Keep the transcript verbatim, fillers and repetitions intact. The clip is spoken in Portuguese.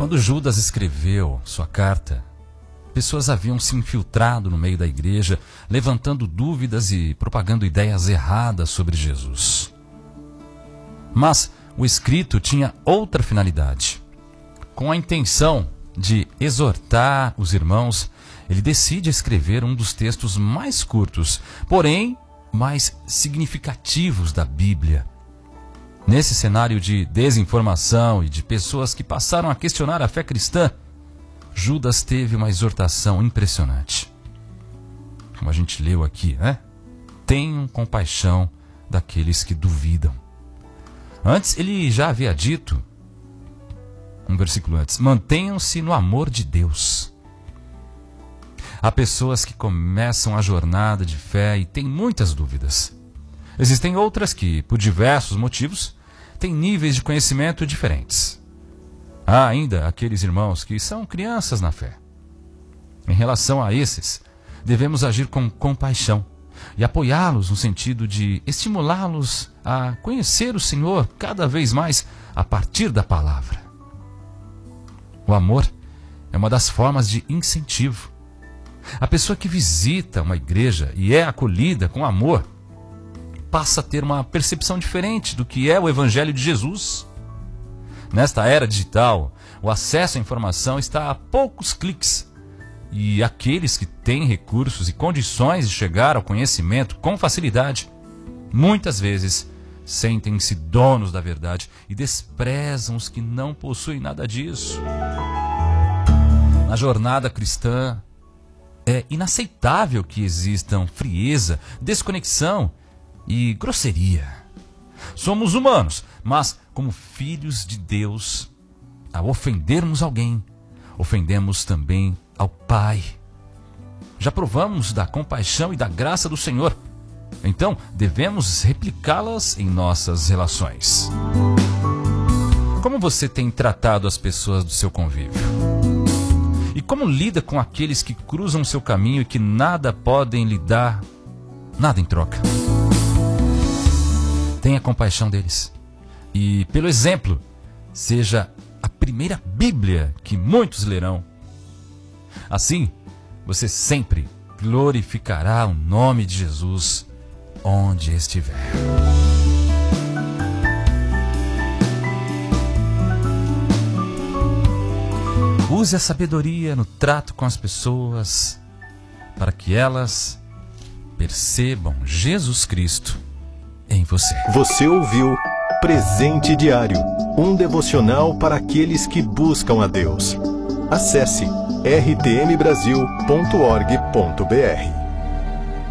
Quando Judas escreveu sua carta, pessoas haviam se infiltrado no meio da igreja, levantando dúvidas e propagando ideias erradas sobre Jesus. Mas o escrito tinha outra finalidade. Com a intenção de exortar os irmãos, ele decide escrever um dos textos mais curtos, porém mais significativos da Bíblia. Nesse cenário de desinformação e de pessoas que passaram a questionar a fé cristã, Judas teve uma exortação impressionante. Como a gente leu aqui, né? Tenham compaixão daqueles que duvidam. Antes, ele já havia dito, um versículo antes, mantenham-se no amor de Deus. Há pessoas que começam a jornada de fé e têm muitas dúvidas. Existem outras que, por diversos motivos, têm níveis de conhecimento diferentes. Há ainda aqueles irmãos que são crianças na fé. Em relação a esses, devemos agir com compaixão e apoiá-los no sentido de estimulá-los a conhecer o Senhor cada vez mais a partir da palavra. O amor é uma das formas de incentivo. A pessoa que visita uma igreja e é acolhida com amor passa a ter uma percepção diferente do que é o Evangelho de Jesus. Nesta era digital, o acesso à informação está a poucos cliques e aqueles que têm recursos e condições de chegar ao conhecimento com facilidade, muitas vezes sentem-se donos da verdade e desprezam os que não possuem nada disso. Na jornada cristã, é inaceitável que existam frieza, desconexão e grosseria. Somos humanos, mas como filhos de Deus, ao ofendermos alguém, ofendemos também ao Pai. Já provamos da compaixão e da graça do Senhor, então devemos replicá-las em nossas relações. Como você tem tratado as pessoas do seu convívio? E como lida com aqueles que cruzam seu caminho e que nada podem lhe dar, nada em troca? Tenha compaixão deles. E, pelo exemplo, seja a primeira Bíblia que muitos lerão. Assim, você sempre glorificará o nome de Jesus onde estiver. Use a sabedoria no trato com as pessoas para que elas percebam Jesus Cristo em você. Você ouviu Presente Diário, um devocional para aqueles que buscam a Deus. Acesse r t m brasil ponto org ponto b r.